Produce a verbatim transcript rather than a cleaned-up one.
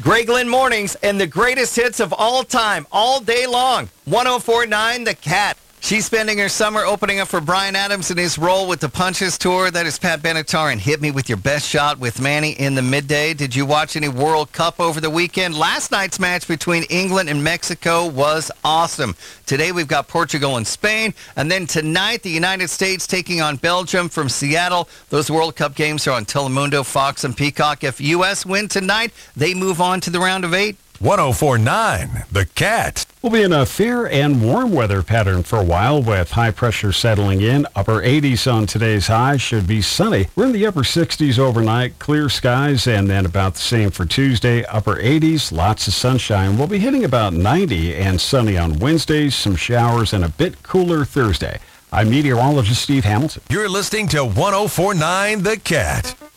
Greg Lynn Mornings and the greatest hits of all time, all day long. one oh four point nine The Cat. She's spending her summer opening up for Bryan Adams in his role with the Punches Tour. That is Pat Benatar and Hit Me With Your Best Shot with Manny in the midday. Did you watch any World Cup over the weekend? Last night's match between England and Mexico was awesome. Today we've got Portugal and Spain. And then tonight, the United States taking on Belgium from Seattle. Those World Cup games are on Telemundo, Fox, and Peacock. If U S win tonight, they move on to the round of eight. one oh four point nine The Cat. We'll be in a fair and warm weather pattern for a while with high pressure settling in. Upper eighties on today's high. Should be sunny. We're in the upper sixties overnight. Clear skies, and then about the same for Tuesday. Upper eighties, lots of sunshine. We'll be hitting about ninety and sunny on Wednesdays. Some showers and a bit cooler Thursday. I'm meteorologist Steve Hamilton. You're listening to one oh four point nine The Cat.